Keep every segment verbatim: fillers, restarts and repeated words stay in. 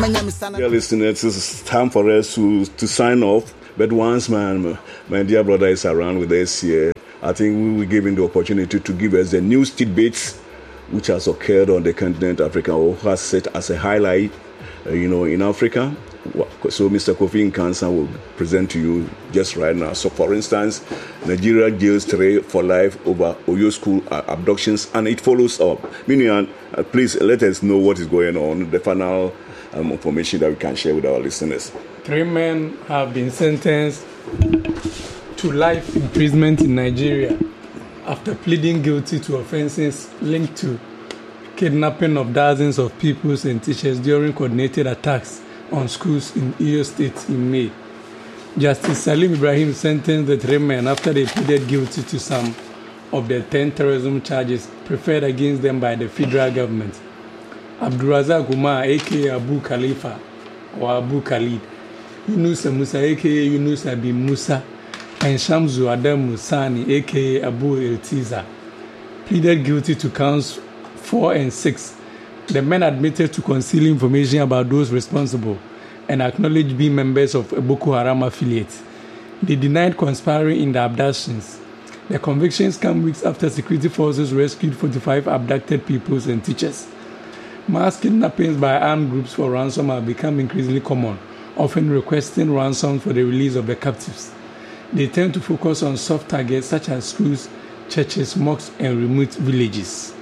Dear listeners, it's time for us to, to sign off. But once my, my dear brother is around with us here, I think we will give him the opportunity to give us the news tidbits which has occurred on the continent Africa, or has set as a highlight, uh, you know, in Africa. So Mister Kofi Nkansa will present to you just right now. So for instance, Nigeria jails three for life over Oyo school abductions, and it follows up. Meaning, uh, please let us know what is going on, the final um, information that we can share with our listeners. Three men have been sentenced to life imprisonment in Nigeria after pleading guilty to offenses linked to kidnapping of dozens of pupils and teachers during coordinated attacks on schools in Oyo State in May. Justice Salim Ibrahim sentenced the three men after they pleaded guilty to some of the ten terrorism charges preferred against them by the federal government. Abdurazak Umar, aka Abu Khalifa or Abu Khalid, Yunusa Musa, aka Yunusa bin Musa, and Shamsu Adam Musani, aka Abu Eltiza, pleaded guilty to counts four and six. The men admitted to concealing information about those responsible and acknowledged being members of a Boko Haram affiliate. They denied conspiring in the abductions. The convictions come weeks after security forces rescued forty-five abducted pupils and teachers. Mass kidnappings by armed groups for ransom have become increasingly common, often requesting ransom for the release of the captives. They tend to focus on soft targets such as schools, churches, mosques, and remote villages.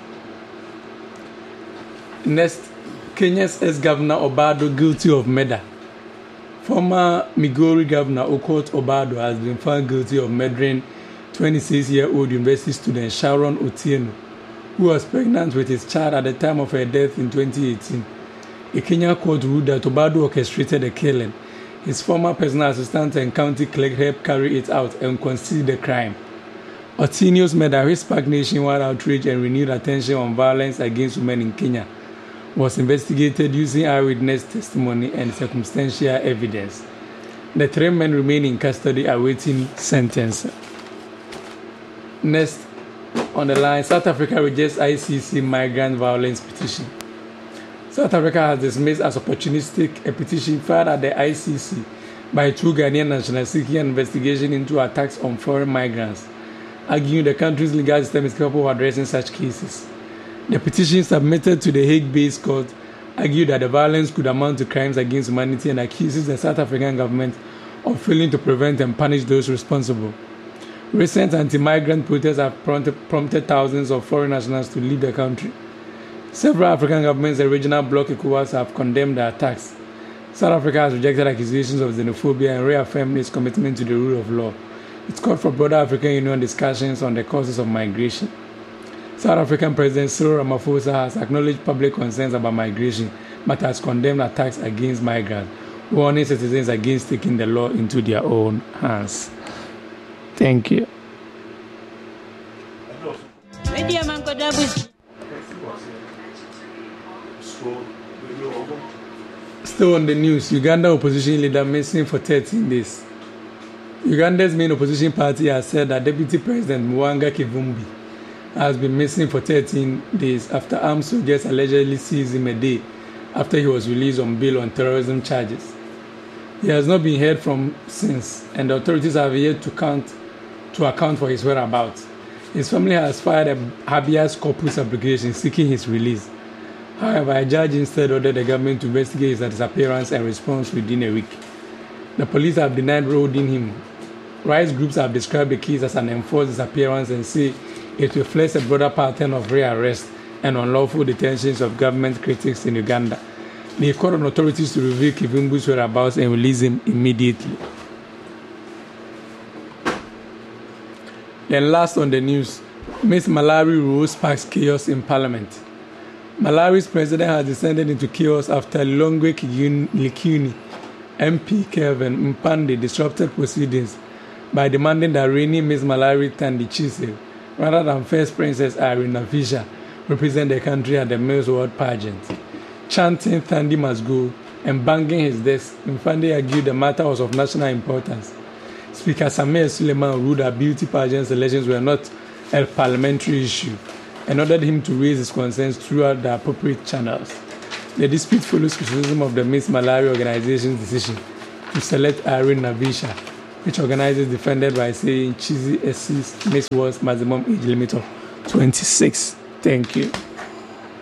Next, Kenya's ex-governor Obado guilty of murder. Former Migori governor Okot Obado has been found guilty of murdering twenty-six-year-old university student Sharon Otieno, who was pregnant with his child at the time of her death in twenty eighteen. A Kenya court ruled that Obado orchestrated the killing. His former personal assistant and county clerk helped carry it out and concealed the crime. Otieno's murder, which sparked nationwide outrage and renewed attention on violence against women in Kenya, was investigated using eyewitness testimony and circumstantial evidence. The three men remain in custody awaiting sentence. Next on the line, South Africa rejects I C C migrant violence petition. South Africa has dismissed as opportunistic a petition filed at the I C C by two Ghanaian nationals seeking an investigation into attacks on foreign migrants, arguing the country's legal system is capable of addressing such cases. The petition submitted to the Hague-based court argued that the violence could amount to crimes against humanity and accuses the South African government of failing to prevent and punish those responsible. Recent anti-migrant protests have prompted, prompted thousands of foreign nationals to leave the country. Several African governments and regional bloc ECOWAS have condemned the attacks. South Africa has rejected accusations of xenophobia and reaffirmed its commitment to the rule of law. It's called for broader African Union discussions on the causes of migration. South African President Cyril Ramaphosa has acknowledged public concerns about migration, but has condemned attacks against migrants, warning citizens against taking the law into their own hands. Thank you. Still on the news, Uganda opposition leader missing for thirteen days. Uganda's main opposition party has said that Deputy President Mwanga Kivumbi has been missing for thirteen days after armed soldiers allegedly seized him a day after he was released on bail on terrorism charges. He has not been heard from since, and the authorities have yet to count to account for his whereabouts. His family has filed a habeas corpus application seeking his release. However, a judge instead ordered the government to investigate his disappearance and response within a week. The police have denied holding him. Rights groups have described the case as an enforced disappearance and say it reflects a broader pattern of rearrest and unlawful detentions of government critics in Uganda. They called on authorities to reveal Kivumbu's whereabouts and release him immediately. Then last on the news, Miss Malawi rule sparks chaos in Parliament. Malawi's president has descended into chaos after Longwe Likuni, M P Kelvin Mpande disrupted proceedings by demanding that reigning Miss Malawi Thandi Chisel, rather than First Princess Irene Fisher, represent the country at the Miss World pageant. Chanting Thandi must go and banging his desk, Mpande argued the matter was of national importance. Speaker Samir Suleiman ruled that beauty pageant selections were not a parliamentary issue and ordered him to raise his concerns throughout the appropriate channels. The dispute follows criticism of the Miss Malawi organization's decision to select Irene Navisha, which organizers defended by saying Chizzy exceeds Miss World's maximum age limit of twenty-six. Thank you.